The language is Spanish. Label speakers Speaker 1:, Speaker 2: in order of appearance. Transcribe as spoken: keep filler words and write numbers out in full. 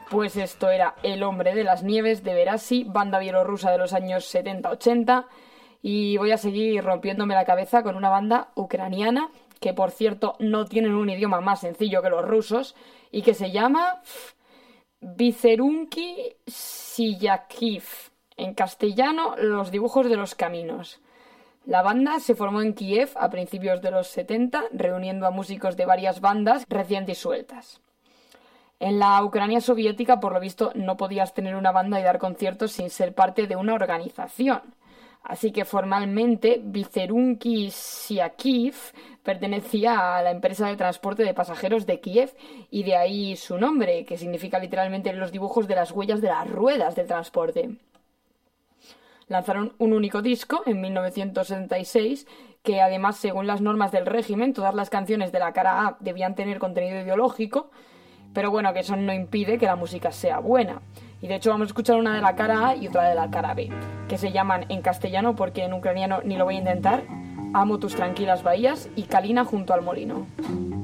Speaker 1: Pues esto era El hombre de las nieves de Verasi, banda bielorrusa de los años setenta ochenta. Y voy a seguir rompiéndome la cabeza con una banda ucraniana, que por cierto no tienen un idioma más sencillo que los rusos, y que se llama Vizerunki Siyakiv. En castellano, Los dibujos de los caminos. La banda se formó en Kiev a principios de los setenta, reuniendo a músicos de varias bandas recién disueltas. En la Ucrania soviética, por lo visto, no podías tener una banda y dar conciertos sin ser parte de una organización. Así que formalmente Vizerunki Siyakiv pertenecía a la empresa de transporte de pasajeros de Kiev, y de ahí su nombre, que significa literalmente los dibujos de las huellas de las ruedas del transporte. Lanzaron un único disco en mil novecientos setenta y seis, que además, según las normas del régimen, todas las canciones de la cara A debían tener contenido ideológico, pero bueno, que eso no impide que la música sea buena. Y de hecho vamos a escuchar una de la cara A y otra de la cara B, que se llaman en castellano, porque en ucraniano ni lo voy a intentar, Amo tus tranquilas bahías y Kalina junto al molino.